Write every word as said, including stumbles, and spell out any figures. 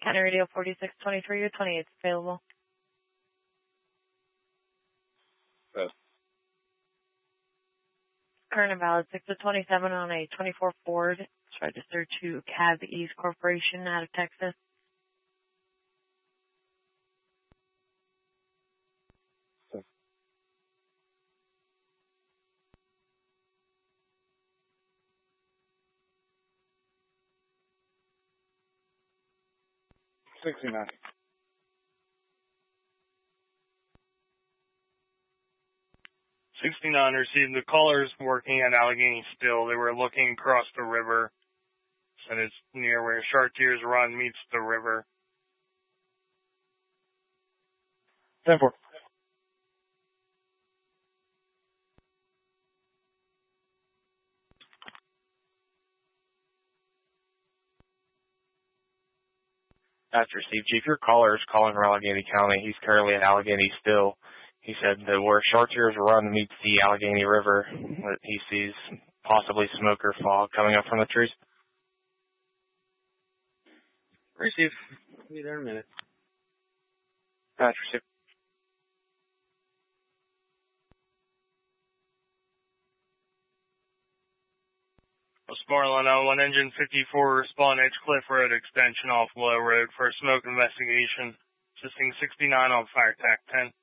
County Radio forty-six twenty-three, your twenty-eight is available. Yes. Current valid six of twenty-seven on a twenty-four Ford. It's registered to Cab East Corporation out of Texas. sixty-nine. sixty-nine received the callers working at Allegheny Still. They were looking across the river. And it's near where Chartiers Run meets the river. ten four. After received, Chief, your caller is calling from Allegheny County. He's currently at Allegheny Still. He said that where Chartiers Run meets the Allegheny River, that he sees possibly smoke or fog coming up from the trees. Receive. Be there in a minute. Patch received. Marlin oh one Engine fifty-four respond Edgecliff Road extension off Low Road for a smoke investigation. Assisting sixty-nine on Fire Tac ten.